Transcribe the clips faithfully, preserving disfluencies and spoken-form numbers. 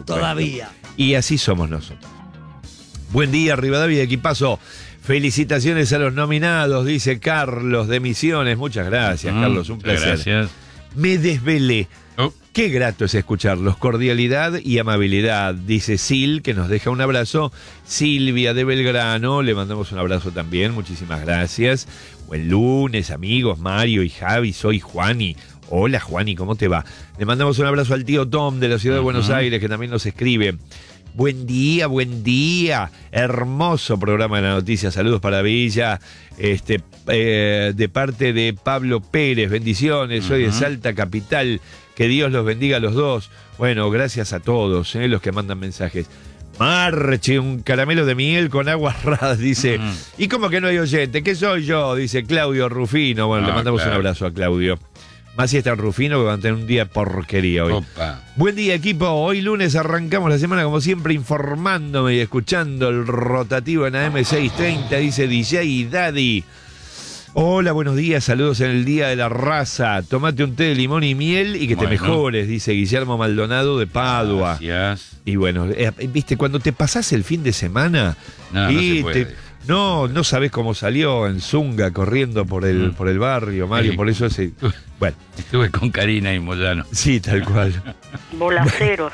todavía. Y así somos nosotros. Buen día, Rivadavia, equipazo. Felicitaciones a los nominados, dice Carlos de Misiones. Muchas gracias, mm, Carlos, un placer. Gracias. Me desvelé. Oh. Qué grato es escucharlos. Cordialidad y amabilidad, dice Sil, que nos deja un abrazo. Silvia de Belgrano, le mandamos un abrazo también. Muchísimas gracias. Buen lunes, amigos. Mario y Javi, soy Juani. Hola, Juani, ¿cómo te va? Le mandamos un abrazo al tío Tom de la ciudad de uh-huh. Buenos Aires, que también nos escribe. Buen día, buen día. Hermoso programa de la noticia. Saludos para Villa. Este, eh, de parte de Pablo Pérez. Bendiciones. Soy uh-huh. de Salta Capital. Que Dios los bendiga a los dos. Bueno, gracias a todos, eh, los que mandan mensajes. Marche, un caramelo de miel con aguas raras, dice. Uh-huh. ¿Y cómo que no hay oyente? ¿Qué soy yo? Dice Claudio Rufino. Bueno, ah, le mandamos claro. un abrazo a Claudio. Más si está Rufino, que van a tener un día porquería hoy. Opa. Buen día, equipo. Hoy lunes arrancamos la semana, como siempre, informándome y escuchando el rotativo en A M seiscientos treinta, dice D J Daddy. Hola, buenos días, saludos en el Día de la Raza. Tomate un té de limón y miel y que bueno. te mejores, dice Guillermo Maldonado de Padua. Gracias. Y bueno, eh, viste, cuando te pasás el fin de semana no, y no se puede. te... No, no sabés cómo salió en Zunga corriendo por el, mm. por el barrio, Mario, sí. por eso ese... Bueno. Estuve con Karina y Moyano. Sí, tal cual. Bolaceros.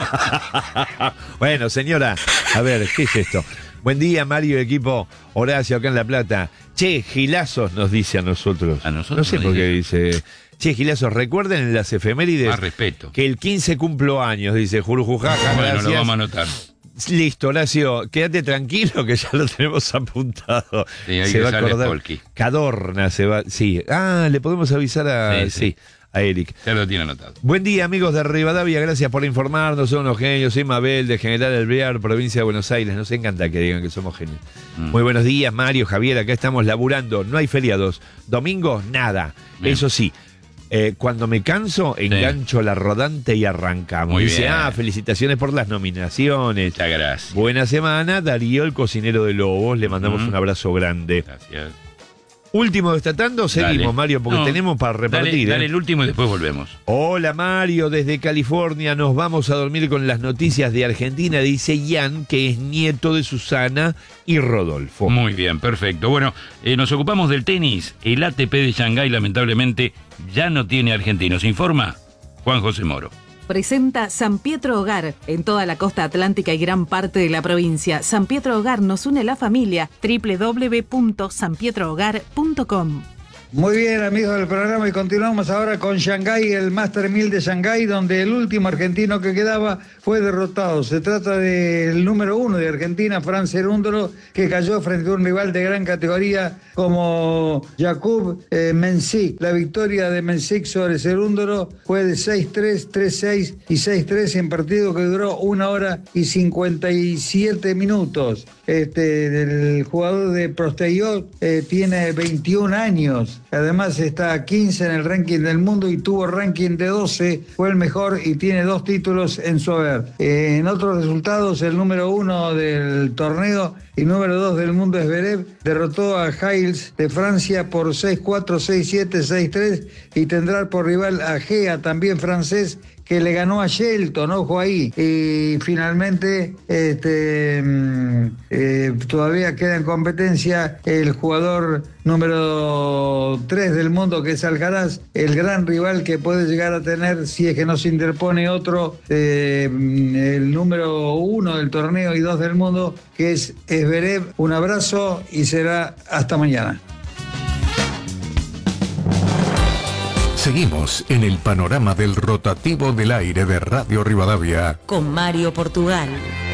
Bueno, señora, a ver, ¿qué es esto? Buen día, Mario, equipo. Horacio, acá en La Plata. Che, gilazos nos dice a nosotros. A nosotros. No sé por qué dice... Che, gilazos, recuerden en las efemérides... Más respeto. Que el quince cumplo años, dice Jurujujaja. Bueno, gracias. lo vamos a anotar. Listo, Horacio, quédate tranquilo que ya lo tenemos apuntado. Sí, hay se que va a acordar. Polki. Cadorna se va. Sí. Ah, le podemos avisar a. Sí, sí. sí, a Eric. Ya lo tiene anotado. Buen día, amigos de Rivadavia. Gracias por informarnos. Son unos genios. Soy Mabel de General Alvear, provincia de Buenos Aires. Nos encanta que digan que somos genios. Mm. Muy buenos días, Mario, Javier. Acá estamos laburando. No hay feriados. Domingos, nada. Bien. Eso sí. Eh, cuando me canso, engancho sí. la rodante y arrancamos. Muy Dice, bien. ah, felicitaciones por las nominaciones. Muchas gracias. Buena semana, Darío, el cocinero de Lobos. Le mandamos uh-huh. un abrazo grande. Gracias. Último destacando, seguimos, dale. Mario, porque no, tenemos para repartir. Dale, dale ¿eh? el último y después volvemos. Hola, Mario, desde California. Nos vamos a dormir con las noticias de Argentina, dice Ian, que es nieto de Susana y Rodolfo. Muy bien, perfecto. Bueno, eh, nos ocupamos del tenis. El A T P de Shanghái, lamentablemente, ya no tiene argentinos. Informa Juan José Moro. Presenta San Pietro Hogar en toda la costa atlántica y gran parte de la provincia. San Pietro Hogar nos une la familia. doble u doble u doble u punto san pietro hogar punto com. Muy bien, amigos del programa, y continuamos ahora con Shanghái, el Master mil de Shanghái, donde el último argentino que quedaba fue derrotado. Se trata del número uno de Argentina, Fran Cerúndolo, que cayó frente a un rival de gran categoría como Jakub eh, Mensik. La victoria de Mensik sobre Cerúndolo fue de seis tres, tres seis y seis tres en partido que duró una hora y cincuenta y siete minutos. Este, el jugador de Prosteyot eh, tiene veintiún años. Además está quince en el ranking del mundo y tuvo ranking de doce, fue el mejor y tiene dos títulos en su haber. Eh, en otros resultados, el número uno del torneo y número dos del mundo, Zverev, derrotó a Giles de Francia por seis cuatro, seis siete, seis tres y tendrá por rival a Gea, también francés, que le ganó a Shelton, ojo ahí. Y finalmente este, eh, todavía queda en competencia el jugador número tres del mundo, que es Alcaraz, el gran rival que puede llegar a tener, si es que no se interpone otro, eh, el número uno del torneo y dos del mundo, que es Zverev. Un abrazo y será hasta mañana. Seguimos en el panorama del rotativo del aire de Radio Rivadavia con Mario Portugal.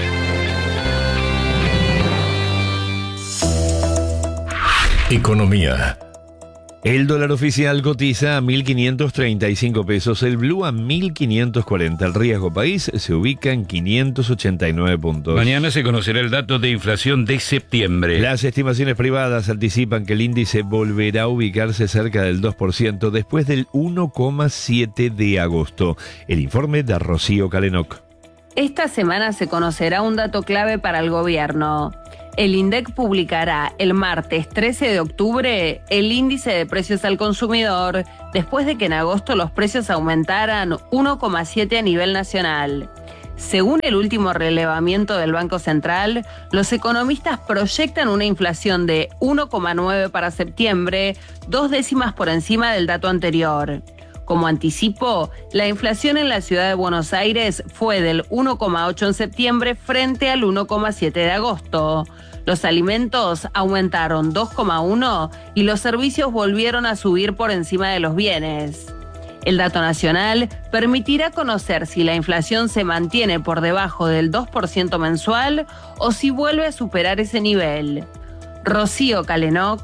Economía. El dólar oficial cotiza a mil quinientos treinta y cinco pesos, el blue a mil quinientos cuarenta. El riesgo país se ubica en quinientos ochenta y nueve puntos. Mañana se conocerá el dato de inflación de septiembre. Las estimaciones privadas anticipan que el índice volverá a ubicarse cerca del dos por ciento después del uno coma siete de agosto. El informe de Rocío Calenoc. Esta semana se conocerá un dato clave para el gobierno. El INDEC publicará el martes trece de octubre el índice de precios al consumidor, después de que en agosto los precios aumentaran uno coma siete a nivel nacional. Según el último relevamiento del Banco Central, los economistas proyectan una inflación de uno coma nueve para septiembre, dos décimas por encima del dato anterior. Como anticipo, la inflación en la ciudad de Buenos Aires fue del uno coma ocho en septiembre frente al uno coma siete de agosto. Los alimentos aumentaron dos coma uno y los servicios volvieron a subir por encima de los bienes. El dato nacional permitirá conocer si la inflación se mantiene por debajo del dos por ciento mensual o si vuelve a superar ese nivel. Rocío Calenoc,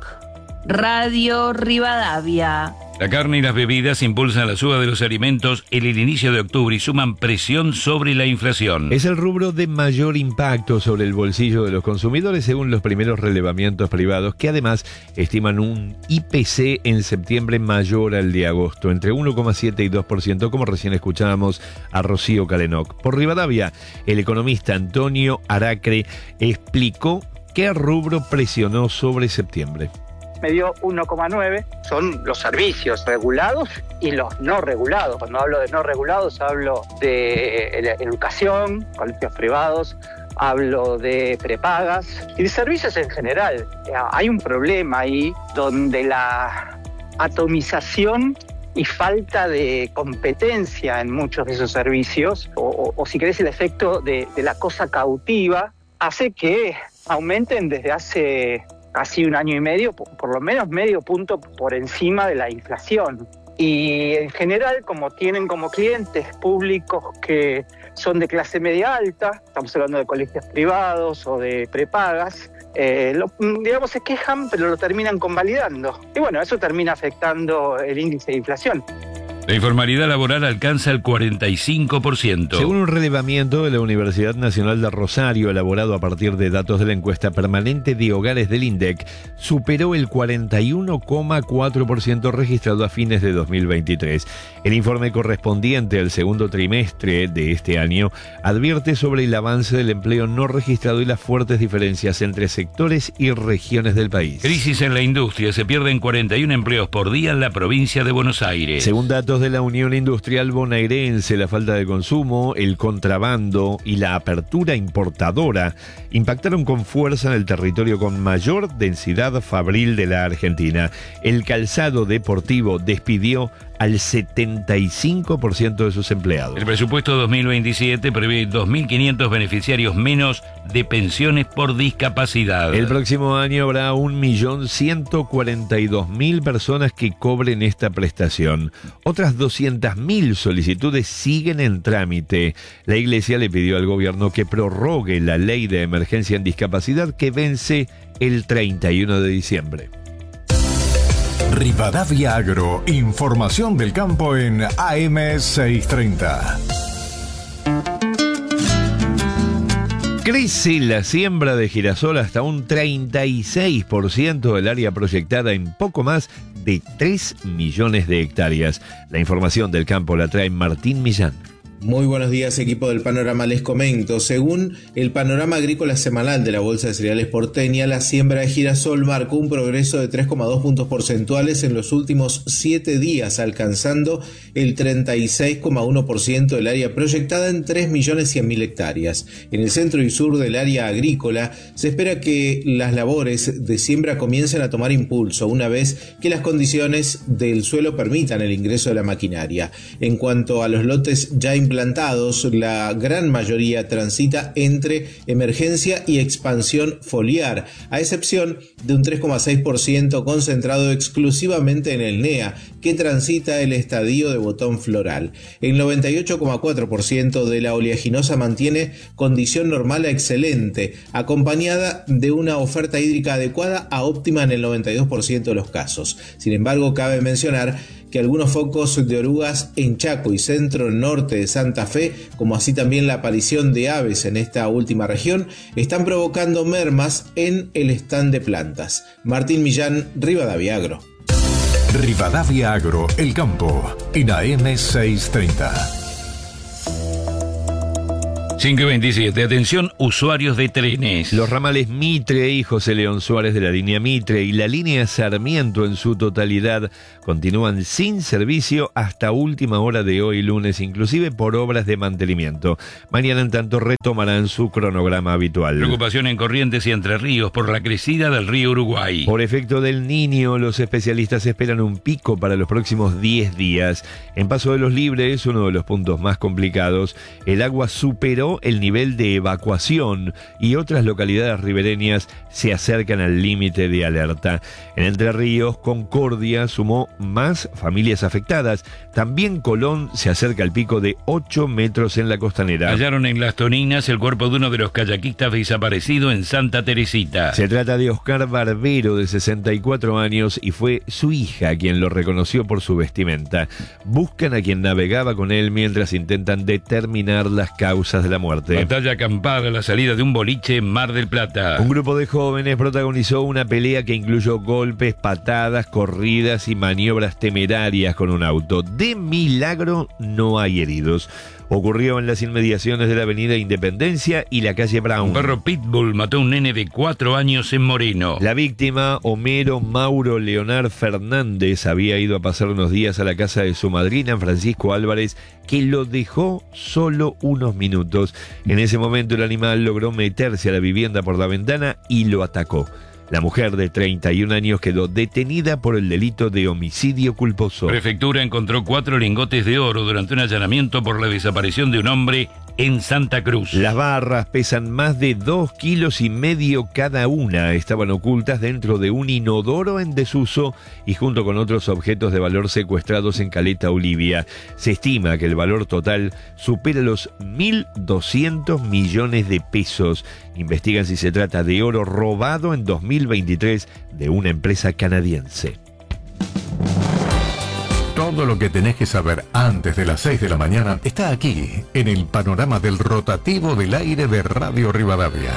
Radio Rivadavia. La carne y las bebidas impulsan la suba de los alimentos en el inicio de octubre y suman presión sobre la inflación. Es el rubro de mayor impacto sobre el bolsillo de los consumidores según los primeros relevamientos privados, que además estiman un I P C en septiembre mayor al de agosto, entre uno coma siete y dos por ciento, como recién escuchábamos a Rocío Calenoc. Por Rivadavia, el economista Antonio Aracre explicó qué rubro presionó sobre septiembre. Me dio uno coma nueve, son los servicios regulados y los no regulados. Cuando hablo de no regulados hablo de educación, colegios privados, hablo de prepagas y de servicios en general. Hay un problema ahí donde la atomización y falta de competencia en muchos de esos servicios, o, o, o si querés el efecto de, de la cosa cautiva, hace que aumenten desde hace casi un año y medio, por lo menos medio punto por encima de la inflación. Y en general, como tienen como clientes públicos que son de clase media alta, estamos hablando de colegios privados o de prepagas, eh, lo, digamos se quejan pero lo terminan convalidando. Y bueno, eso termina afectando el índice de inflación. La informalidad laboral alcanza el cuarenta y cinco por ciento. Según un relevamiento de la Universidad Nacional de Rosario, elaborado a partir de datos de la encuesta permanente de hogares del INDEC, superó el cuarenta y uno coma cuatro por ciento registrado a fines de dos mil veintitrés. El informe correspondiente al segundo trimestre de este año advierte sobre el avance del empleo no registrado y las fuertes diferencias entre sectores y regiones del país. Crisis en la industria. Se pierden cuarenta y uno empleos por día en la provincia de Buenos Aires. Según datos de la Unión Industrial Bonaerense, la falta de consumo, el contrabando y la apertura importadora impactaron con fuerza en el territorio con mayor densidad fabril de la Argentina. El calzado deportivo despidió al setenta y cinco por ciento de sus empleados. El presupuesto dos mil veintisiete prevé dos mil quinientos beneficiarios menos de pensiones por discapacidad. El próximo año habrá un millón ciento cuarenta y dos mil personas que cobren esta prestación. Otras doscientas mil solicitudes siguen en trámite. La Iglesia le pidió al gobierno que prorrogue la ley de emergencia en discapacidad que vence el treinta y uno de diciembre. Rivadavia Agro, información del campo en A M seiscientos treinta. Crece la siembra de girasol hasta un treinta y seis por ciento del área proyectada en poco más de tres millones de hectáreas. La información del campo la trae Martín Millán. Muy buenos días, equipo del Panorama. Les comento, según el Panorama Agrícola Semanal de la Bolsa de Cereales porteña, la siembra de girasol marcó un progreso de tres coma dos puntos porcentuales en los últimos siete días, alcanzando el treinta y seis coma uno por ciento del área proyectada en tres millones cien mil hectáreas. En el centro y sur del área agrícola se espera que las labores de siembra comiencen a tomar impulso una vez que las condiciones del suelo permitan el ingreso de la maquinaria. En cuanto a los lotes ya implantados, la gran mayoría transita entre emergencia y expansión foliar, a excepción de un tres coma seis por ciento concentrado exclusivamente en el N E A, que transita el estadio de botón floral. El noventa y ocho coma cuatro por ciento de la oleaginosa mantiene condición normal a excelente, acompañada de una oferta hídrica adecuada a óptima en el noventa y dos por ciento de los casos. Sin embargo, cabe mencionar que algunos focos de orugas en Chaco y centro norte de Santa Fe, como así también la aparición de aves en esta última región, están provocando mermas en el stand de plantas. Martín Millán, Rivadavia Agro. Rivadavia Agro, el campo, en A M seiscientos treinta. cinco y veintisiete. Atención, usuarios de trenes. Los ramales Mitre y José León Suárez de la línea Mitre y la línea Sarmiento en su totalidad continúan sin servicio hasta última hora de hoy lunes, inclusive por obras de mantenimiento. Mañana, en tanto, retomarán su cronograma habitual. Preocupación en Corrientes y Entre Ríos por la crecida del río Uruguay. Por efecto del Niño, los especialistas esperan un pico para los próximos diez días. En Paso de los Libres, uno de los puntos más complicados, el agua superó el nivel de evacuación y otras localidades ribereñas se acercan al límite de alerta. En Entre Ríos, Concordia sumó más familias afectadas. También Colón se acerca al pico de ocho metros en la costanera. Hallaron en Las Toninas el cuerpo de uno de los kayakistas desaparecido en Santa Teresita. Se trata de Oscar Barbero, de sesenta y cuatro años, y fue su hija quien lo reconoció por su vestimenta. Buscan a quien navegaba con él mientras intentan determinar las causas de la muerte. Batalla campal a la salida de un boliche en Mar del Plata. Un grupo de jóvenes protagonizó una pelea que incluyó golpes, patadas, corridas y maniobras temerarias con un auto. De milagro no hay heridos. Ocurrió en las inmediaciones de la avenida Independencia y la calle Brown. Un perro pitbull mató a un nene de cuatro años en Moreno. La víctima, Homero Mauro Leonard Fernández, había ido a pasar unos días a la casa de su madrina, Francisco Álvarez, que lo dejó solo unos minutos. En ese momento el animal logró meterse a la vivienda por la ventana y lo atacó. La mujer de treinta y un años quedó detenida por el delito de homicidio culposo. Prefectura encontró cuatro lingotes de oro durante un allanamiento por la desaparición de un hombre en Santa Cruz. Las barras pesan más de dos kilos y medio cada una. Estaban ocultas dentro de un inodoro en desuso y junto con otros objetos de valor secuestrados en Caleta Olivia. Se estima que el valor total supera los mil doscientos millones de pesos. Investigan si se trata de oro robado en dos mil veintitrés de una empresa canadiense. Todo lo que tenés que saber antes de las seis de la mañana está aquí, en el panorama del rotativo del aire de Radio Rivadavia.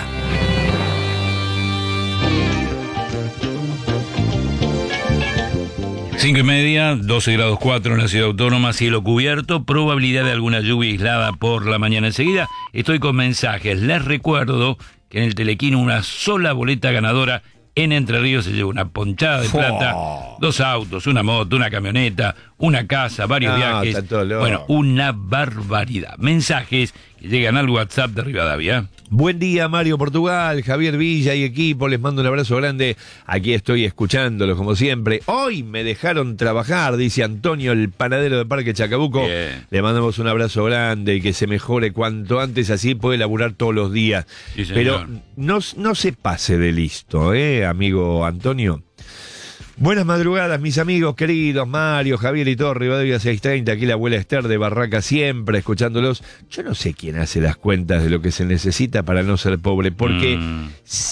Cinco y media, doce grados cuatro en la ciudad autónoma, cielo cubierto, probabilidad de alguna lluvia aislada por la mañana. Enseguida estoy con mensajes. Les recuerdo que en el Telequino una sola boleta ganadora en Entre Ríos se lleva una ponchada de plata, oh. dos autos, una moto, una camioneta, una casa, varios no, viajes. Bueno, una barbaridad. Mensajes que llegan al WhatsApp de Rivadavia. Buen día, Mario Portugal, Javier Villa y equipo, les mando un abrazo grande. Aquí estoy escuchándolos como siempre. Hoy me dejaron trabajar, dice Antonio, el panadero de Parque Chacabuco. Bien. Le mandamos un abrazo grande y que se mejore cuanto antes, así puede laburar todos los días. Sí, pero no, no se pase de listo, ¿eh, amigo Antonio? Buenas madrugadas, mis amigos queridos, Mario, Javier y todo, Rivadavia seiscientos treinta, aquí la abuela Esther de Barraca siempre escuchándolos. Yo no sé quién hace las cuentas de lo que se necesita para no ser pobre, porque mm.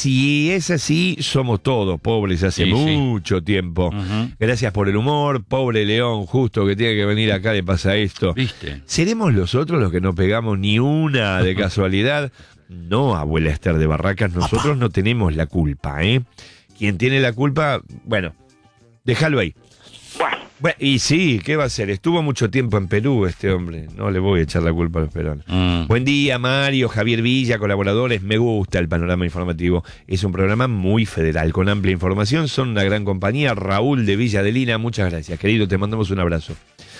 si es así, somos todos pobres hace sí, mucho sí. tiempo. Uh-huh. Gracias por el humor, pobre León, justo que tiene que venir acá le pasa esto. ¿Viste? ¿Seremos los otros los que no pegamos ni una de casualidad? No, abuela Esther de Barracas, nosotros no tenemos la culpa, ¿eh? Quien tiene la culpa, bueno... Déjalo ahí. Bueno. bueno. Y sí, ¿qué va a hacer? Estuvo mucho tiempo en Perú este hombre. No le voy a echar la culpa a los peruanos. Mm. Buen día, Mario, Javier Villa, colaboradores. Me gusta el panorama informativo. Es un programa muy federal, con amplia información. Son una gran compañía. Raúl de Villa Adelina, muchas gracias, querido. Te mandamos un abrazo.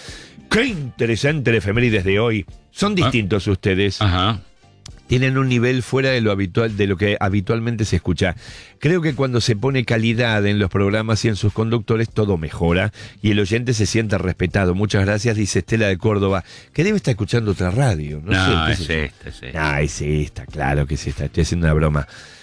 Qué interesante el efemérides de hoy. Son distintos ah. ustedes. Ajá. Tienen un nivel fuera de lo habitual, de lo que habitualmente se escucha. Creo que cuando se pone calidad en los programas y en sus conductores, todo mejora y el oyente se siente respetado. Muchas gracias, dice Estela de Córdoba, que debe estar escuchando otra radio. No, no sé, es, es esta, es esta. Ah, es esta, claro que es esta. Estoy haciendo una broma.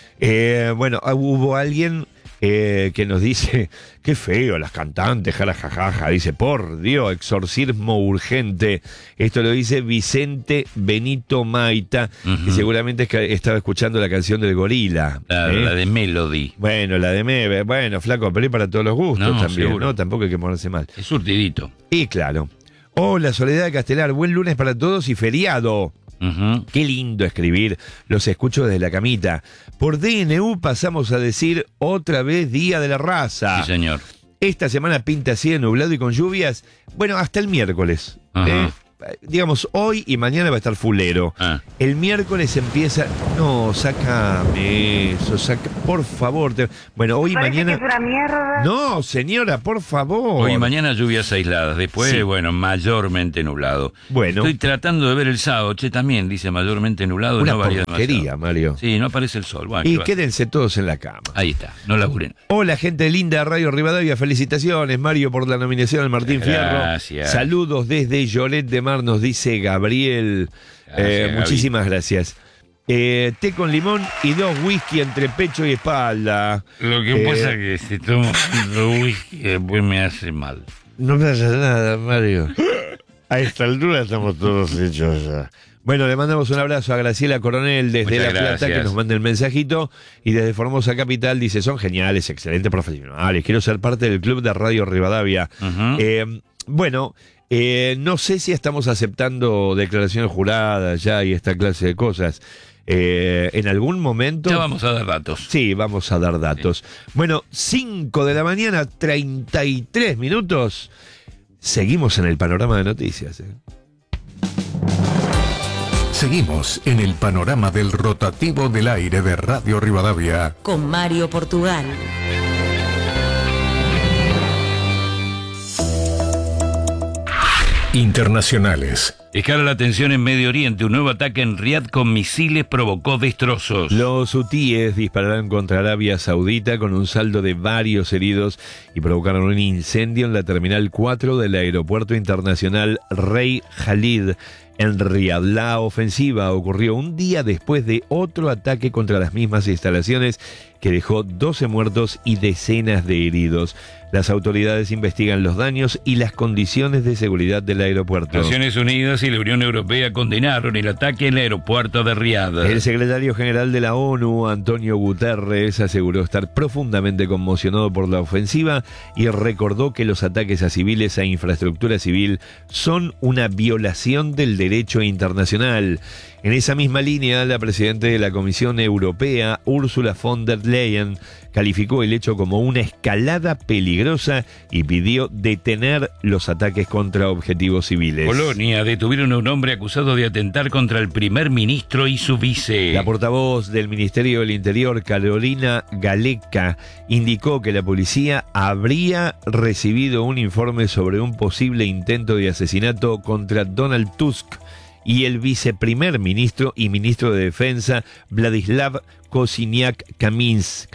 Eh, bueno, hubo alguien... Eh, que nos dice, qué feo las cantantes, jarajajaja, dice, por Dios, exorcismo urgente. Esto lo dice Vicente Benito Maita, uh-huh. que seguramente es que estaba escuchando la canción del Gorila. La, ¿eh? la de Melody. Bueno, la de Melody, bueno, flaco, pero para todos los gustos no, también, seguro. ¿no? Tampoco hay que ponerse mal. Es surtidito. Y claro. Hola, Soledad de Castelar, buen lunes para todos y feriado. Uh-huh. Qué lindo escribir, los escucho desde la camita. Por D N U pasamos a decir otra vez Día de la Raza. Sí, señor. Esta semana pinta así de nublado y con lluvias, bueno, hasta el miércoles. Uh-huh. ¿eh? digamos, hoy y mañana va a estar fulero. Ah. El miércoles empieza... No, sácame eso, saca, por favor. Te... Bueno, hoy y mañana... Que es una mierda. No, señora, por favor. Hoy y mañana lluvias aisladas, después, Sí. bueno, mayormente nublado. Bueno. Estoy tratando de ver el sábado, che, también dice mayormente nublado, Una no varía porquería, demasiado. Mario. Sí, no aparece el sol. Bueno, Y ¿qué va? quédense todos en la cama. Ahí está, no laburen. Hola, gente linda de Radio Rivadavia. Felicitaciones, Mario, por la nominación al Martín Fierro. Gracias. Saludos desde Lloret de Mar, nos dice Gabriel. Gracias, Eh, Gaby. muchísimas gracias. Eh, té con limón y dos whisky entre pecho y espalda. Lo que Eh, pasa es que si tomo whisky después me hace mal. No pasa nada, Mario. A esta altura estamos todos hechos ya. Bueno, le mandamos un abrazo a Graciela Coronel desde Muchas La Plata, gracias. que nos manda el mensajito, y desde Formosa Capital dice, son geniales, excelentes profesionales, quiero ser parte del club de Radio Rivadavia. Ujú. Eh, bueno, eh, no sé si estamos aceptando declaraciones juradas ya y esta clase de cosas. Eh, en algún momento... Ya vamos a dar datos. Sí, vamos a dar datos. Bueno, cinco de la mañana, treinta y tres minutos. Seguimos en el panorama de noticias. ¿eh? Seguimos en el panorama del rotativo del aire de Radio Rivadavia. Con Mario Portugal. Internacionales. Escala la tensión en Medio Oriente. Un nuevo ataque en Riad con misiles provocó destrozos. Los hutíes dispararon contra Arabia Saudita con un saldo de varios heridos y provocaron un incendio en la Terminal cuatro del Aeropuerto Internacional Rey Khalid en Riad. La ofensiva ocurrió un día después de otro ataque contra las mismas instalaciones que dejó doce muertos y decenas de heridos. Las autoridades investigan los daños y las condiciones de seguridad del aeropuerto. Naciones Unidas y la Unión Europea condenaron el ataque en el aeropuerto de Riad. El secretario general de la ONU, Antonio Guterres, aseguró estar profundamente conmocionado por la ofensiva y recordó que los ataques a civiles e infraestructura civil son una violación del derecho internacional. En esa misma línea, la presidenta de la Comisión Europea, Ursula von der Leyen, calificó el hecho como una escalada peligrosa y pidió detener los ataques contra objetivos civiles. Polonia detuvieron a un hombre acusado de atentar contra el primer ministro y su vice. La portavoz del Ministerio del Interior, Carolina Galecka, indicó que la policía habría recibido un informe sobre un posible intento de asesinato contra Donald Tusk y el viceprimer ministro y ministro de Defensa, Vladislav Kosiniak-Kamynsk.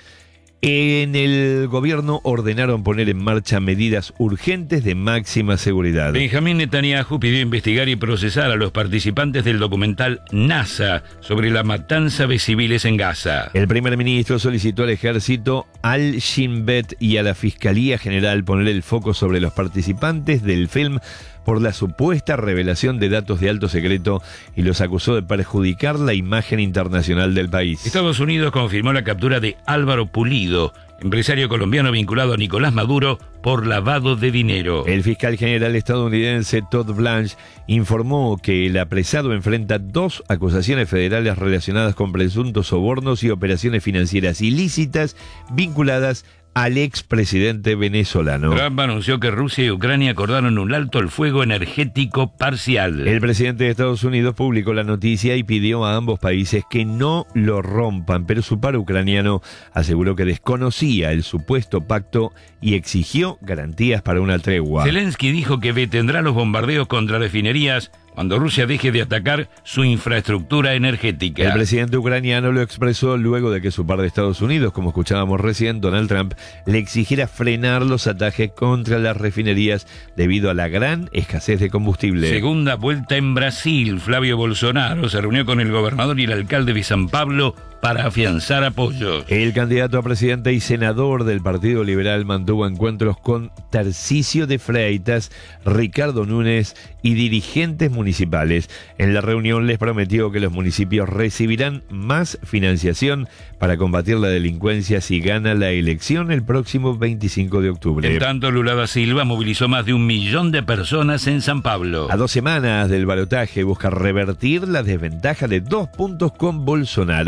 En el gobierno ordenaron poner en marcha medidas urgentes de máxima seguridad. Benjamín Netanyahu pidió investigar y procesar a los participantes del documental NASA sobre la matanza de civiles en Gaza. El primer ministro solicitó al ejército, al Shin Bet y a la Fiscalía General poner el foco sobre los participantes del film por la supuesta revelación de datos de alto secreto y los acusó de perjudicar la imagen internacional del país. Estados Unidos confirmó la captura de Álvaro Pulido, empresario colombiano vinculado a Nicolás Maduro por lavado de dinero. El fiscal general estadounidense Todd Blanche informó que el apresado enfrenta dos acusaciones federales relacionadas con presuntos sobornos y operaciones financieras ilícitas vinculadas al expresidente venezolano. Trump anunció que Rusia y Ucrania acordaron un alto al fuego energético parcial. El presidente de Estados Unidos publicó la noticia y pidió a ambos países que no lo rompan, pero su par ucraniano aseguró que desconocía el supuesto pacto y exigió garantías para una tregua. Zelensky dijo que detendrá los bombardeos contra refinerías cuando Rusia deje de atacar su infraestructura energética. El presidente ucraniano lo expresó luego de que su par de Estados Unidos, como escuchábamos recién, Donald Trump, le exigiera frenar los ataques contra las refinerías debido a la gran escasez de combustible. Segunda vuelta en Brasil. Flavio Bolsonaro se reunió con el gobernador y el alcalde de San Pablo para afianzar apoyos. El candidato a presidente y senador del Partido Liberal mantuvo encuentros con Tarcisio de Freitas, Ricardo Núñez y dirigentes municipales. En la reunión les prometió que los municipios recibirán más financiación para combatir la delincuencia si gana la elección el próximo veinticinco de octubre. En tanto, Lula da Silva movilizó más de un millón de personas en San Pablo. A dos semanas del balotaje busca revertir la desventaja de dos puntos con Bolsonaro.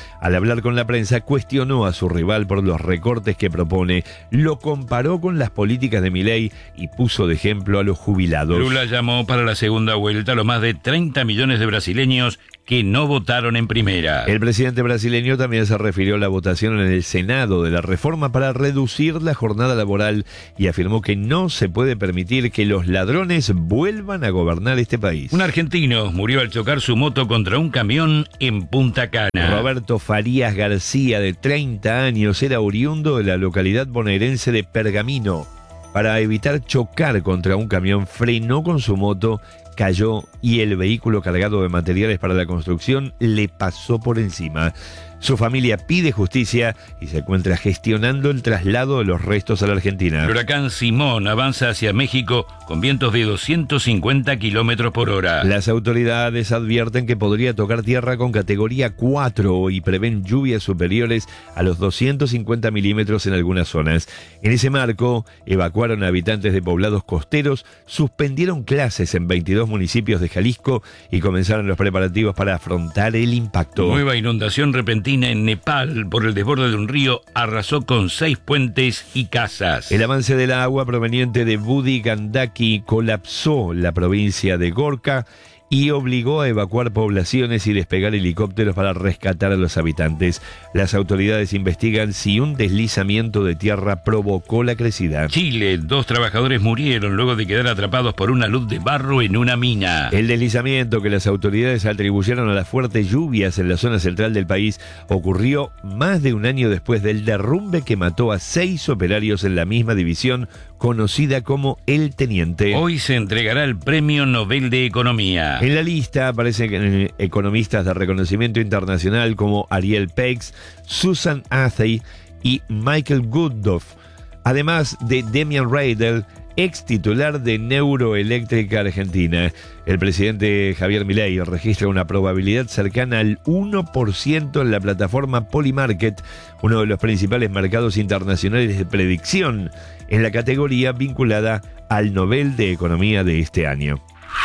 Al hablar con la prensa, cuestionó a su rival por los recortes que propone, lo comparó con las políticas de Milei y puso de ejemplo a los jubilados. Lula llamó para la segunda vuelta a los más de treinta millones de brasileños que no votaron en primera. El presidente brasileño también se refirió a la votación en el Senado de la reforma para reducir la jornada laboral y afirmó que no se puede permitir que los ladrones vuelvan a gobernar este país. Un argentino murió al chocar su moto contra un camión en Punta Cana. Roberto Farías García, de treinta años, era oriundo de la localidad bonaerense de Pergamino. Para evitar chocar contra un camión, frenó con su moto, cayó y el vehículo cargado de materiales para la construcción le pasó por encima. Su familia pide justicia y se encuentra gestionando el traslado de los restos a la Argentina. El huracán Simón avanza hacia México con vientos de doscientos cincuenta kilómetros por hora. Las autoridades advierten que podría tocar tierra con categoría cuatro y prevén lluvias superiores a los doscientos cincuenta milímetros en algunas zonas. En ese marco, evacuaron a habitantes de poblados costeros, suspendieron clases en veintidós municipios de Jalisco y comenzaron los preparativos para afrontar el impacto. Nueva inundación repentina en Nepal por el desborde de un río arrasó con seis puentes y casas. El avance del agua proveniente de Budi Gandaki colapsó la provincia de Gorka y obligó a evacuar poblaciones y despegar helicópteros para rescatar a los habitantes. Las autoridades investigan si un deslizamiento de tierra provocó la crecida. Chile, dos trabajadores murieron luego de quedar atrapados por una luz de barro en una mina. El deslizamiento que las autoridades atribuyeron a las fuertes lluvias en la zona central del país ocurrió más de un año después del derrumbe que mató a seis operarios en la misma división conocida como El Teniente. Hoy se entregará el Premio Nobel de Economía. En la lista aparecen economistas de reconocimiento internacional como Ariel Peix, Susan Athey y Michael Gurdjieff, además de Demian Reidel, ex titular de Neuroeléctrica Argentina. El presidente Javier Milei registra una probabilidad cercana al uno por ciento en la plataforma Polymarket, uno de los principales mercados internacionales de predicción, en la categoría vinculada al Nobel de Economía de este año.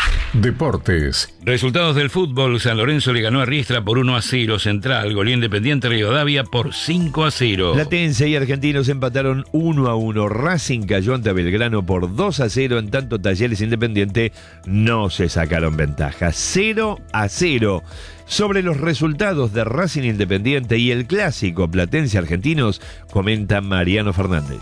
Deportes. Resultados del fútbol. San Lorenzo le ganó a Riestra por uno a cero. Central goleó Independiente Rivadavia por cinco a cero. Platense y Argentinos empataron uno a uno. Racing cayó ante Belgrano por dos a cero. En tanto, Talleres Independiente no se sacaron ventaja. cero a cero. Sobre los resultados de Racing Independiente y el clásico Platense Argentinos, comenta Mariano Fernández.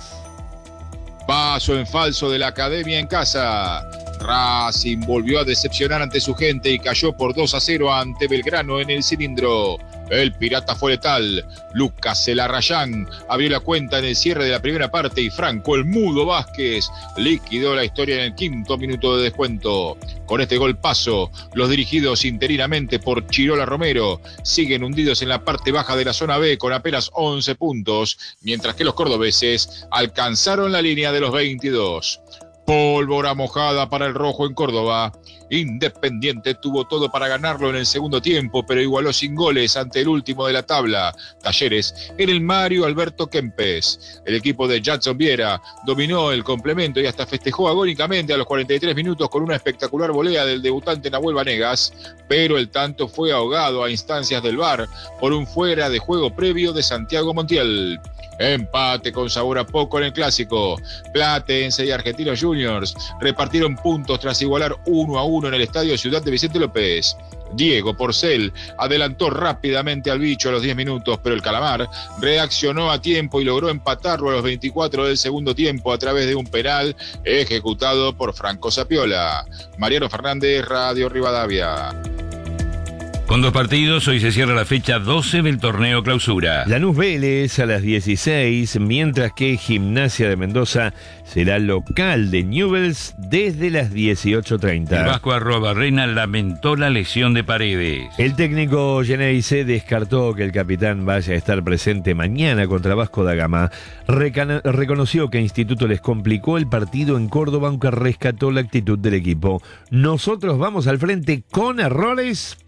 Paso en falso de la Academia en casa. Racing volvió a decepcionar ante su gente y cayó por dos a cero ante Belgrano en el cilindro. El Pirata fue letal. Lucas Celarrayán abrió la cuenta en el cierre de la primera parte y Franco el Mudo Vázquez liquidó la historia en el quinto minuto de descuento. Con este gol paso, los dirigidos interinamente por Chirola Romero siguen hundidos en la parte baja de la zona B con apenas once puntos, mientras que los cordobeses alcanzaron la línea de los veintidós. Pólvora mojada para el rojo en Córdoba. Independiente tuvo todo para ganarlo en el segundo tiempo, pero igualó sin goles ante el último de la tabla, Talleres, en el Mario Alberto Kempes. El equipo de Jadson Viera dominó el complemento y hasta festejó agónicamente a los cuarenta y tres minutos con una espectacular volea del debutante Nahuel Vanegas, pero el tanto fue ahogado a instancias del V A R por un fuera de juego previo de Santiago Montiel. Empate con sabor a poco en el clásico. Platense y Argentinos Juniors repartieron puntos tras igualar uno a uno en el estadio Ciudad de Vicente López. Diego Porcel adelantó rápidamente al bicho a los diez minutos, pero el Calamar reaccionó a tiempo y logró empatarlo a los veinticuatro del segundo tiempo a través de un penal ejecutado por Franco Sapiola. Mariano Fernández, Radio Rivadavia. Con dos partidos, hoy se cierra la fecha doce del torneo Clausura. Lanús Vélez a las dieciséis, mientras que Gimnasia de Mendoza será local de Newell's desde las dieciocho treinta. El Vasco Arrobarrena lamentó la lesión de Paredes. El técnico Geneise descartó que el capitán vaya a estar presente mañana contra Vasco da Gama. Recana- reconoció que Instituto les complicó el partido en Córdoba, aunque rescató la actitud del equipo. Nosotros vamos al frente con errores, pero vamos.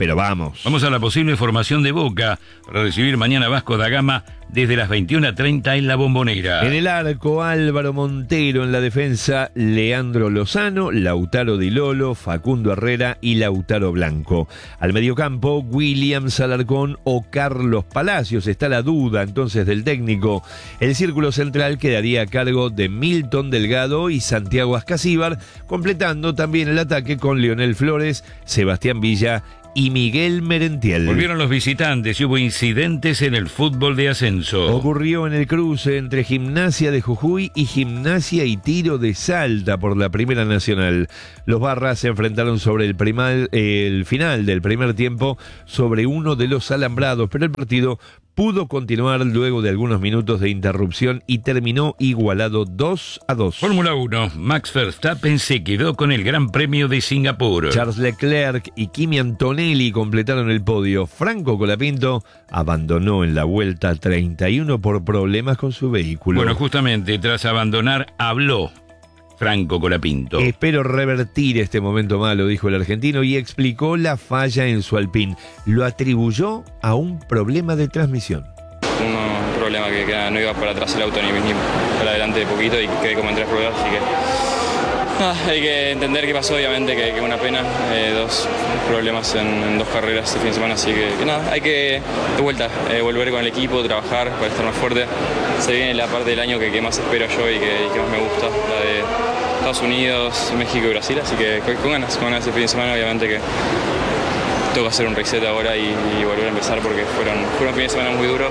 vamos. Vamos a la posible formación de Boca para recibir mañana Vasco da Gama desde las veintiuna treinta en la Bombonera. En el arco, Álvaro Montero. En la defensa, Leandro Lozano, Lautaro Di Lolo, Facundo Herrera y Lautaro Blanco. Al mediocampo, Williams Alarcón o Carlos Palacios. Está la duda entonces del técnico. El círculo central quedaría a cargo de Milton Delgado y Santiago Ascasíbar, completando también el ataque con Leonel Flores, Sebastián Villa y Miguel Merentiel. Volvieron los visitantes y hubo incidentes en el fútbol de ascenso. Ocurrió en el cruce entre Gimnasia de Jujuy y Gimnasia y Tiro de Salta por la Primera Nacional. Los barras se enfrentaron sobre el, primal, eh, el final del primer tiempo sobre uno de los alambrados, pero el partido pudo continuar luego de algunos minutos de interrupción y terminó igualado dos a dos. Fórmula uno, Max Verstappen se quedó con el Gran Premio de Singapur. Charles Leclerc y Kimi Antonelli completaron el podio. Franco Colapinto abandonó en la vuelta treinta y uno por problemas con su vehículo. Bueno, justamente tras abandonar habló Franco Colapinto. Espero revertir este momento malo, dijo el argentino, y explicó la falla en su Alpine. Lo atribuyó a un problema de transmisión. Un problema que, que no iba para atrás el auto ni, ni para adelante de poquito y quedé como en tres ruedas, así que ah, hay que entender qué pasó, obviamente, que, que una pena, eh, dos problemas en, en dos carreras este fin de semana, así que, que nada, hay que de vuelta, eh, volver con el equipo, trabajar para estar más fuerte. Se viene la parte del año que, que más espero yo y que, y que más me gusta, la de Estados Unidos, México y Brasil, así que con ganas, con ganas este fin de semana, obviamente que tengo que hacer un reset ahora y, y volver a empezar porque fueron, fueron fines de semana muy duros.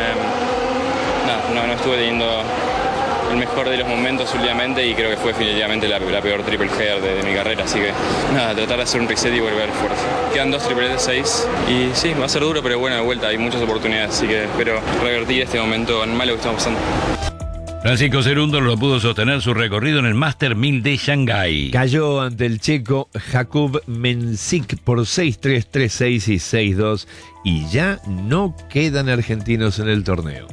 Eh, nada, no, no estuve teniendo el mejor de los momentos últimamente y creo que fue definitivamente la, la peor triple header de, de mi carrera, así que nada, tratar de hacer un reset y volver fuerte. Quedan dos triples de seis y sí, va a ser duro, pero bueno, de vuelta, hay muchas oportunidades, así que espero revertir este momento tan malo que estamos pasando. Francisco Cerúndolo lo pudo sostener su recorrido en el Master mil de Shanghái. Cayó ante el checo Jakub Mensik por seis tres, tres seis y seis dos y ya no quedan argentinos en el torneo.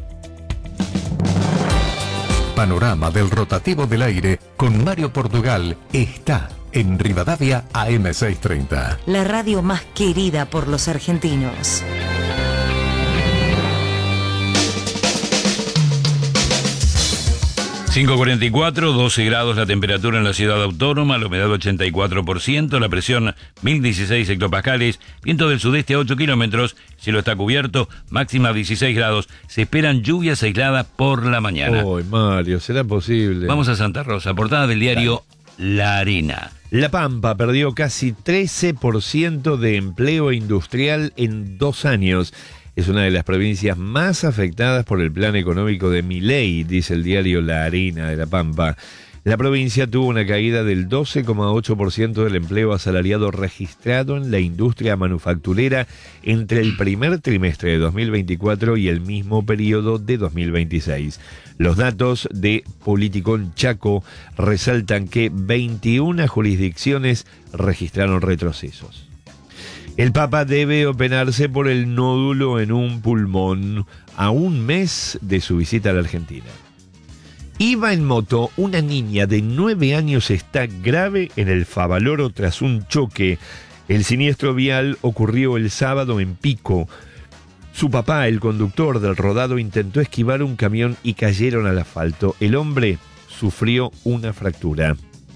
Panorama del rotativo del aire con Mario Portugal está en Rivadavia A M seiscientos treinta. La radio más querida por los argentinos. cinco cuarenta y cuatro, doce grados la temperatura en la ciudad autónoma, la humedad ochenta y cuatro por ciento, la presión mil dieciséis hectopascales, viento del sudeste a ocho kilómetros, cielo está cubierto, máxima dieciséis grados, se esperan lluvias aisladas por la mañana. Uy, Mario, ¿será posible? Vamos a Santa Rosa, portada del diario La Arena. La Pampa perdió casi trece por ciento de empleo industrial en dos años. Es una de las provincias más afectadas por el plan económico de Milei, dice el diario La Arena de La Pampa. La provincia tuvo una caída del doce coma ocho por ciento del empleo asalariado registrado en la industria manufacturera entre el primer trimestre de dos mil veinticuatro y el mismo periodo de dos mil veintiséis. Los datos de Politicón Chaco resaltan que veintiuna jurisdicciones registraron retrocesos. El Papa debe operarse por el nódulo en un pulmón a un mes de su visita a la Argentina. Iba en moto una niña de nueve años, está grave en el Favaloro tras un choque. El siniestro vial ocurrió el sábado en Pico. Su papá, el conductor del rodado, intentó esquivar un camión y cayeron al asfalto. El hombre sufrió una fractura.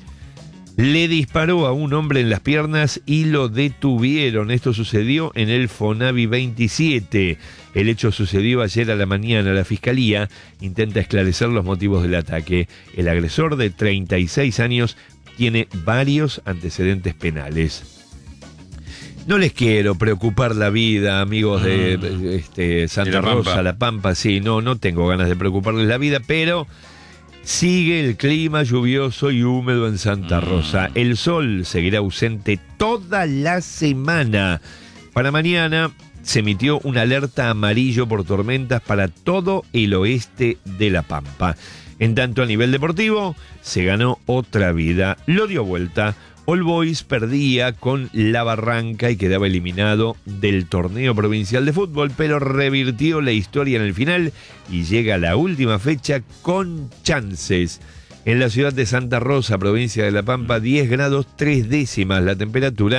Le disparó a un hombre en las piernas y lo detuvieron. Esto sucedió en el Fonavi veintisiete. El hecho sucedió ayer a la mañana. La fiscalía intenta esclarecer los motivos del ataque. El agresor de treinta y seis años tiene varios antecedentes penales. No les quiero preocupar la vida, amigos de mm. este, Santa Rosa, La Pampa. Sí, no, no tengo ganas de preocuparles la vida, pero sigue el clima lluvioso y húmedo en Santa Rosa. El sol seguirá ausente toda la semana. Para mañana se emitió una alerta amarillo por tormentas para todo el oeste de La Pampa. En tanto, a nivel deportivo, se ganó otra vida. Lo dio vuelta. All Boys perdía con La Barranca y quedaba eliminado del torneo provincial de fútbol, pero revirtió la historia en el final y llega a la última fecha con chances. En la ciudad de Santa Rosa, provincia de La Pampa, diez grados tres décimas la temperatura.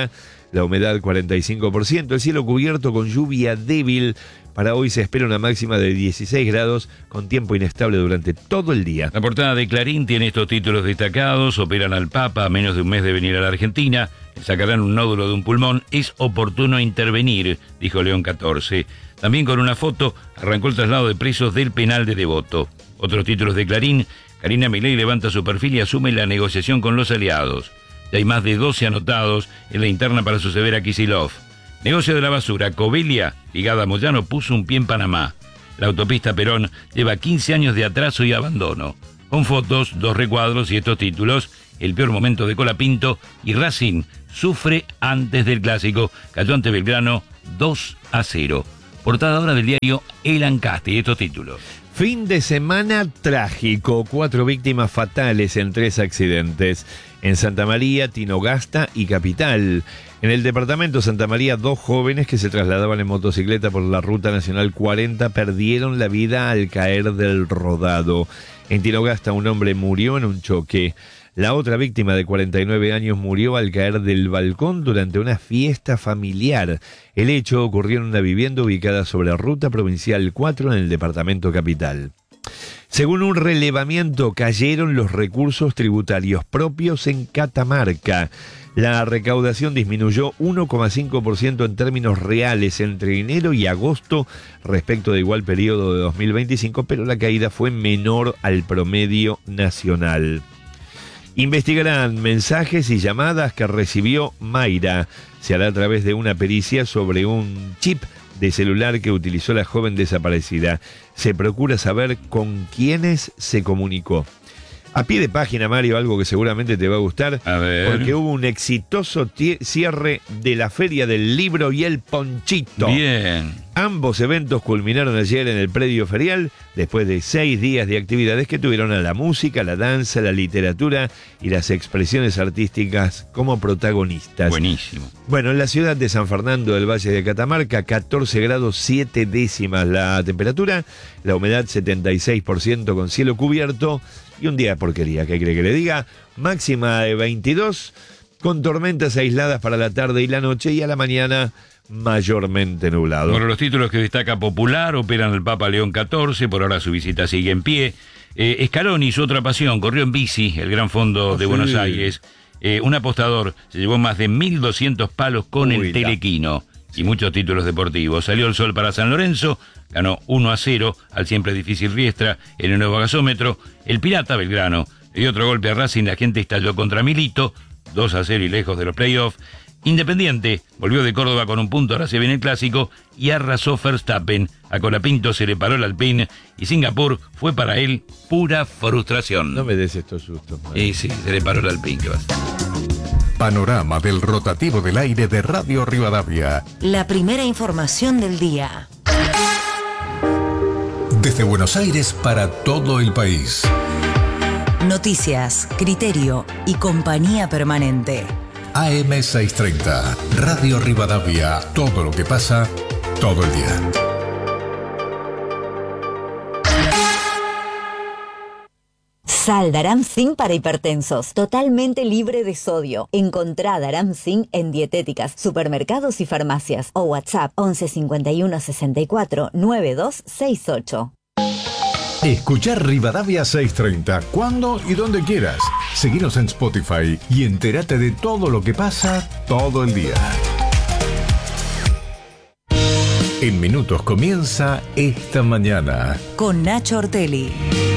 la humedad cuarenta y cinco por ciento, el cielo cubierto con lluvia débil. Para hoy se espera una máxima de dieciséis grados con tiempo inestable durante todo el día. La portada de Clarín tiene estos títulos destacados: operan al Papa a menos de un mes de venir a la Argentina, le sacarán un nódulo de un pulmón, es oportuno intervenir, dijo León catorce. También con una foto arrancó el traslado de presos del penal de Devoto. Otros títulos de Clarín: Karina Milei levanta su perfil y asume la negociación con los aliados. Ya hay más de doce anotados en la interna para suceder a Kicillof. Negocio de la basura: Covelia, ligada a Moyano, puso un pie en Panamá. La autopista Perón lleva quince años de atraso y abandono. Con fotos, dos recuadros y estos títulos: el peor momento de Colapinto y Racing sufre antes del clásico. Cayó ante Belgrano dos a cero. Portada ahora del diario El Ancaste y estos títulos. Fin de semana trágico. Cuatro víctimas fatales en tres accidentes. En Santa María, Tinogasta y Capital. En el departamento Santa María, dos jóvenes que se trasladaban en motocicleta por la Ruta Nacional cuarenta perdieron la vida al caer del rodado. En Tinogasta, un hombre murió en un choque. La otra víctima, de cuarenta y nueve años, murió al caer del balcón durante una fiesta familiar. El hecho ocurrió en una vivienda ubicada sobre la Ruta Provincial cuatro en el departamento Capital. Según un relevamiento, cayeron los recursos tributarios propios en Catamarca. La recaudación disminuyó uno coma cinco por ciento en términos reales entre enero y agosto respecto de igual periodo de dos mil veinticinco, pero la caída fue menor al promedio nacional. Investigarán mensajes y llamadas que recibió Mayra. Se hará a través de una pericia sobre un chip de celular que utilizó la joven desaparecida. Se procura saber con quiénes se comunicó. A pie de página, Mario, algo que seguramente te va a gustar, a ver. Porque hubo un exitoso tie- cierre de la Feria del Libro y el Ponchito. Bien. Ambos eventos culminaron ayer en el predio ferial, después de seis días de actividades que tuvieron a la música, la danza, la literatura y las expresiones artísticas como protagonistas. Buenísimo. Bueno, en la ciudad de San Fernando del Valle de Catamarca, catorce grados siete décimas la temperatura, la humedad setenta y seis por ciento con cielo cubierto y un día de porquería, ¿qué cree que le diga? Máxima de veintidós, con tormentas aisladas para la tarde y la noche, y a la mañana mayormente nublado. Bueno, los títulos que destaca Popular: operan al Papa León catorce, por ahora su visita sigue en pie. Eh, Scaloni, su otra pasión, corrió en bici, el Gran Fondo de sí. Buenos Aires. Eh, un apostador se llevó más de mil doscientos palos con Uy, el Telequino. Y muchos títulos deportivos. Salió el sol para San Lorenzo, ganó uno a cero al siempre difícil Riestra en el nuevo gasómetro. El Pirata Belgrano le dio otro golpe a Racing, la gente estalló contra Milito, dos a cero y lejos de los playoffs. Independiente volvió de Córdoba con un punto, ahora se viene el clásico, y arrasó Verstappen. A Colapinto se le paró el Alpine y Singapur fue para él pura frustración. No me des estos sustos, Mario. Y sí, se le paró el Alpine, ¿qué va a hacer? Panorama del rotativo del aire de Radio Rivadavia. La primera información del día. Desde Buenos Aires para todo el país. Noticias, criterio y compañía permanente. A M seiscientos treinta, Radio Rivadavia. Todo lo que pasa, todo el día. Sal Daram Zinc para hipertensos, totalmente libre de sodio. Encontrá Daram Zinc en dietéticas, supermercados y farmacias. O WhatsApp once cincuenta y uno sesenta y cuatro noventa y dos sesenta y ocho. Escuchar Rivadavia seiscientos treinta cuando y donde quieras. Seguinos en Spotify y entérate de todo lo que pasa todo el día. En minutos comienza Esta Mañana. Con Nacho Ortelli.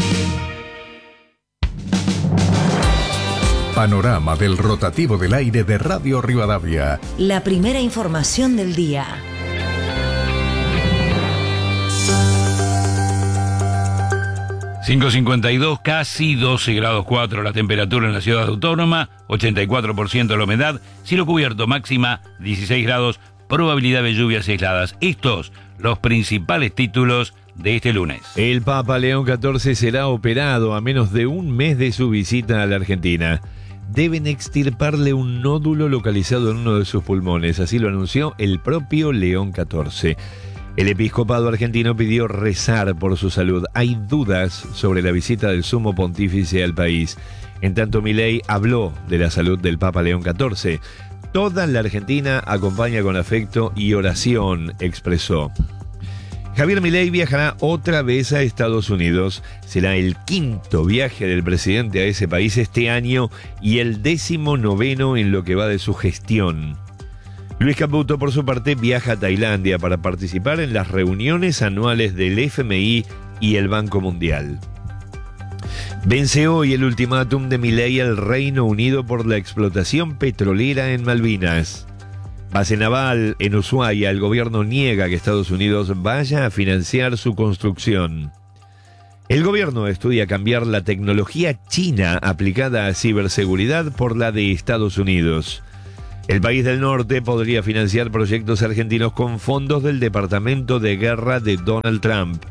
Panorama del rotativo del aire de Radio Rivadavia. La primera información del día. cinco cincuenta y dos, casi doce grados cuatro la temperatura en la ciudad autónoma, ochenta y cuatro por ciento la humedad, cielo cubierto, máxima dieciséis grados, probabilidad de lluvias aisladas. Estos los principales títulos de este lunes. El Papa León catorce será operado a menos de un mes de su visita a la Argentina. Deben extirparle un nódulo localizado en uno de sus pulmones, así lo anunció el propio León catorce. El episcopado argentino pidió rezar por su salud. Hay dudas sobre la visita del sumo pontífice al país. En tanto, Milei habló de la salud del Papa León catorce. toda la Argentina acompaña con afecto y oración, expresó. Javier Milei viajará otra vez a Estados Unidos. Será el quinto viaje del presidente a ese país este año y el décimo noveno en lo que va de su gestión. Luis Caputo, por su parte, viaja a Tailandia para participar en las reuniones anuales del F M I y el Banco Mundial. Vence hoy el ultimátum de Milei al Reino Unido por la explotación petrolera en Malvinas. Base naval en Ushuaia, el gobierno niega que Estados Unidos vaya a financiar su construcción. El gobierno estudia cambiar la tecnología china aplicada a ciberseguridad por la de Estados Unidos. El país del norte podría financiar proyectos argentinos con fondos del Departamento de Guerra de Donald Trump.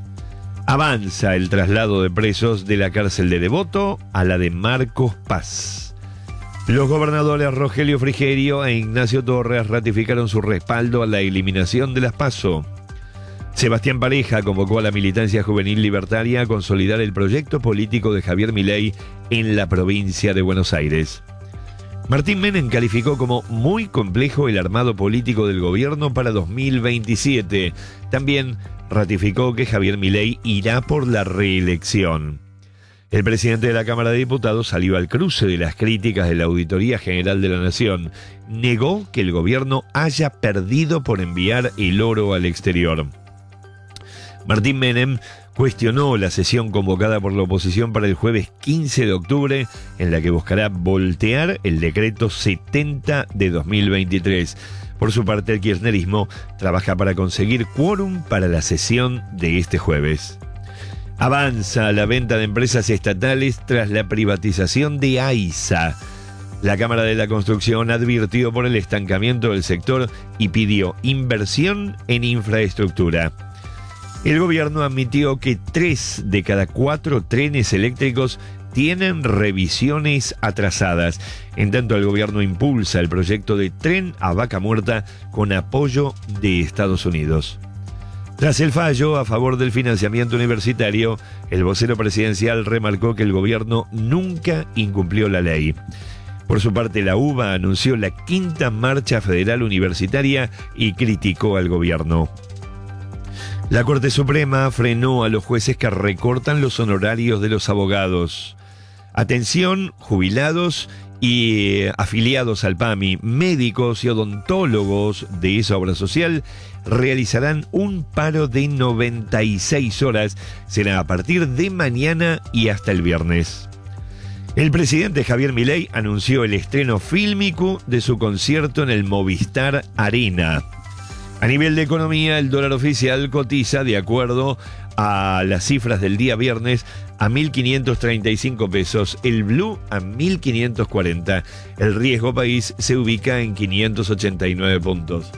Avanza el traslado de presos de la cárcel de Devoto a la de Marcos Paz. Los gobernadores Rogelio Frigerio e Ignacio Torres ratificaron su respaldo a la eliminación de las PASO. Sebastián Pareja convocó a la militancia juvenil libertaria a consolidar el proyecto político de Javier Milei en la provincia de Buenos Aires. Martín Menem calificó como muy complejo el armado político del gobierno para dos mil veintisiete. También ratificó que Javier Milei irá por la reelección. El presidente de la Cámara de Diputados salió al cruce de las críticas de la Auditoría General de la Nación. Negó que el gobierno haya perdido por enviar el oro al exterior. Martín Menem cuestionó la sesión convocada por la oposición para el jueves quince de octubre, en la que buscará voltear el decreto setenta de dos mil veintitrés. Por su parte, el kirchnerismo trabaja para conseguir quórum para la sesión de este jueves. Avanza la venta de empresas estatales tras la privatización de AISA. La Cámara de la Construcción advirtió por el estancamiento del sector y pidió inversión en infraestructura. El gobierno admitió que tres de cada cuatro trenes eléctricos tienen revisiones atrasadas. En tanto, el gobierno impulsa el proyecto de tren a Vaca Muerta con apoyo de Estados Unidos. Tras el fallo a favor del financiamiento universitario, el vocero presidencial remarcó que el gobierno nunca incumplió la ley. Por su parte, la U B A anunció la quinta marcha federal universitaria y criticó al gobierno. La Corte Suprema frenó a los jueces que recortan los honorarios de los abogados. Atención, jubilados y eh, afiliados al P A M I, médicos y odontólogos de esa obra social realizarán un paro de noventa y seis horas. Será a partir de mañana y hasta el viernes. El presidente Javier Milei anunció el estreno fílmico de su concierto en el Movistar Arena. A nivel de economía, el dólar oficial cotiza, de acuerdo a las cifras del día viernes, a mil quinientos treinta y cinco pesos, el blue a mil quinientos cuarenta. El riesgo país se ubica en quinientos ochenta y nueve puntos.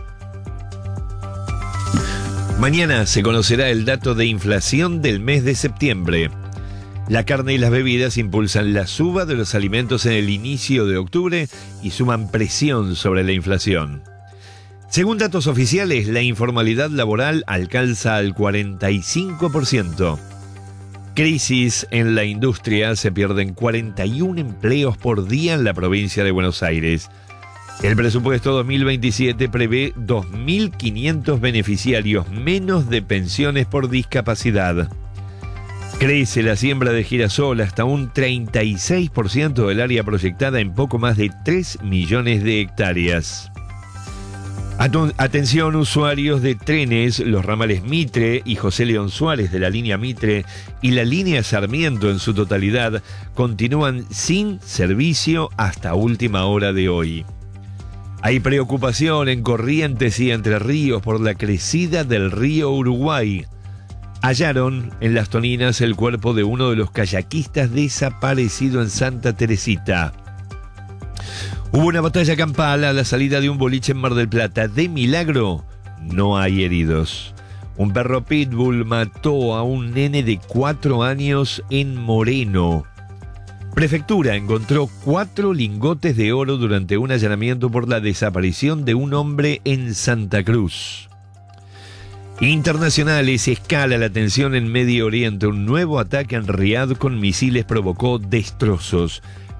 Mañana se conocerá el dato de inflación del mes de septiembre. La carne y las bebidas impulsan la suba de los alimentos en el inicio de octubre y suman presión sobre la inflación. Según datos oficiales, la informalidad laboral alcanza al cuarenta y cinco por ciento. Crisis en la industria, se pierden cuarenta y un empleos por día en la provincia de Buenos Aires. El presupuesto dos mil veintisiete prevé dos mil quinientos beneficiarios menos de pensiones por discapacidad. Crece la siembra de girasol hasta un treinta y seis por ciento del área proyectada en poco más de tres millones de hectáreas. Atención, usuarios de trenes, los ramales Mitre y José León Suárez de la línea Mitre y la línea Sarmiento en su totalidad continúan sin servicio hasta última hora de hoy. Hay preocupación en Corrientes y Entre Ríos por la crecida del río Uruguay. Hallaron en Las Toninas el cuerpo de uno de los kayakistas desaparecido en Santa Teresita. Hubo una batalla campal a la salida de un boliche en Mar del Plata. De milagro, no hay heridos. Un perro pitbull mató a un nene de cuatro años en Moreno. Prefectura encontró cuatro lingotes de oro durante un allanamiento por la desaparición de un hombre en Santa Cruz. Internacionales, escala la tensión en Medio Oriente. Un nuevo ataque en Riad con misiles provocó destrozos.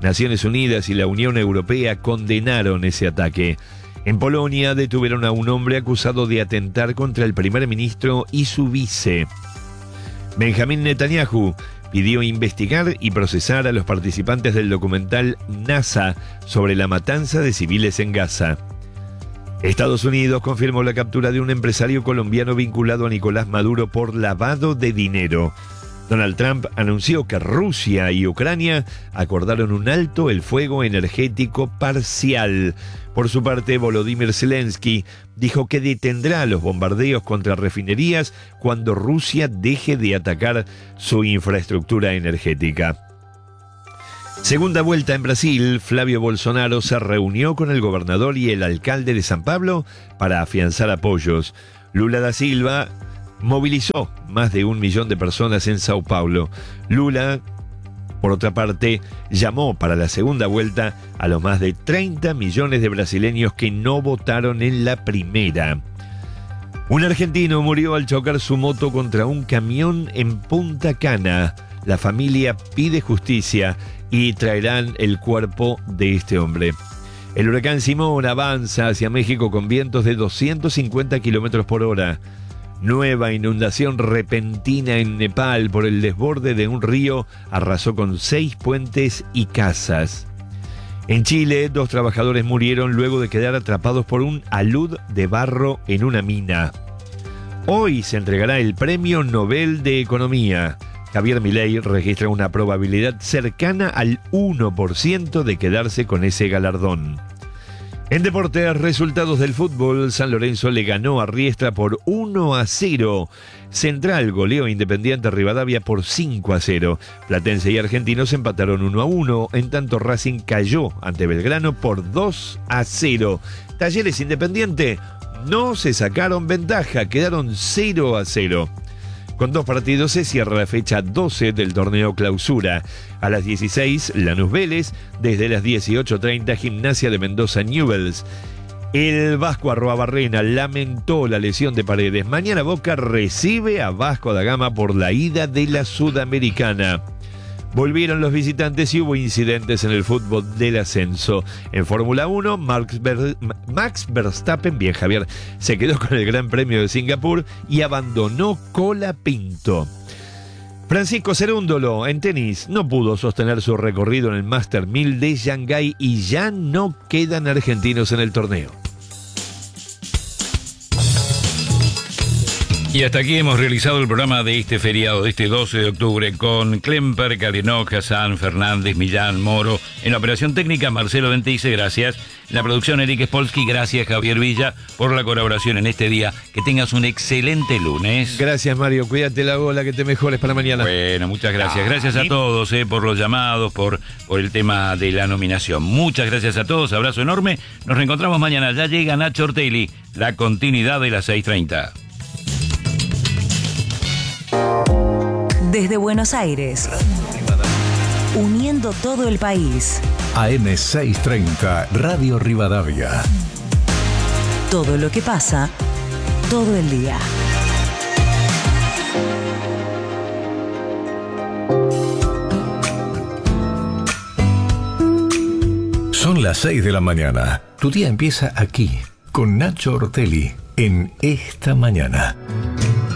Naciones Unidas y la Unión Europea condenaron ese ataque. En Polonia detuvieron a un hombre acusado de atentar contra el primer ministro y su vice. Benjamín Netanyahu pidió investigar y procesar a los participantes del documental NASA sobre la matanza de civiles en Gaza. Estados Unidos confirmó la captura de un empresario colombiano vinculado a Nicolás Maduro por lavado de dinero. Donald Trump anunció que Rusia y Ucrania acordaron un alto el fuego energético parcial. Por su parte, Volodymyr Zelensky dijo que detendrá los bombardeos contra refinerías cuando Rusia deje de atacar su infraestructura energética. Segunda vuelta en Brasil, Flavio Bolsonaro se reunió con el gobernador y el alcalde de San Pablo para afianzar apoyos. Lula da Silva movilizó más de un millón de personas en Sao Paulo. Lula, por otra parte, llamó para la segunda vuelta a los más de treinta millones de brasileños que no votaron en la primera. Un argentino murió al chocar su moto contra un camión en Punta Cana. La familia pide justicia y traerán el cuerpo de este hombre. El huracán Simón avanza hacia México con vientos de doscientos cincuenta kilómetros por hora. Nueva inundación repentina en Nepal por el desborde de un río arrasó con seis puentes y casas. En Chile, dos trabajadores murieron luego de quedar atrapados por un alud de barro en una mina. Hoy se entregará el Premio Nobel de Economía. Javier Milei registra una probabilidad cercana al uno por ciento de quedarse con ese galardón. En deportes, resultados del fútbol, San Lorenzo le ganó a Riestra por uno a cero. Central goleó Independiente Rivadavia por cinco a cero. Platense y Argentinos empataron uno a uno, en tanto Racing cayó ante Belgrano por dos a cero. Talleres Independiente no se sacaron ventaja, quedaron cero a cero. Con dos partidos se cierra la fecha doce del torneo Clausura. A las dieciséis, Lanús Vélez. Desde las dieciocho treinta, Gimnasia de Mendoza Newell's. El Vasco Arruabarrena lamentó la lesión de Paredes. Mañana Boca recibe a Vasco da Gama por la ida de la Sudamericana. Volvieron los visitantes y hubo incidentes en el fútbol del ascenso. En Fórmula uno, Max, Ver- Max Verstappen, bien Javier, se quedó con el Gran Premio de Singapur y abandonó Colapinto. Francisco Cerúndolo, en tenis, no pudo sostener su recorrido en el Master mil de Shanghái y ya no quedan argentinos en el torneo. Y hasta aquí hemos realizado el programa de este feriado, de este doce de octubre, con Klemper, Kalinov, Hassan, Fernández, Millán, Moro. En la operación técnica, Marcelo Ventice, gracias. En la producción, Eric Spolsky, gracias, Javier Villa, por la colaboración en este día. Que tengas un excelente lunes. Gracias, Mario. Cuídate la gola, que te mejores para mañana. Bueno, muchas gracias. Gracias a todos eh, por los llamados, por, por el tema de la nominación. Muchas gracias a todos, abrazo enorme. Nos reencontramos mañana. Ya llega Nacho Ortelli, la continuidad de las seis treinta. Desde Buenos Aires, uniendo todo el país. A M seiscientos treinta, Radio Rivadavia. Todo lo que pasa, todo el día. Son las seis de la mañana. Tu día empieza aquí, con Nacho Ortelli, en Esta Mañana.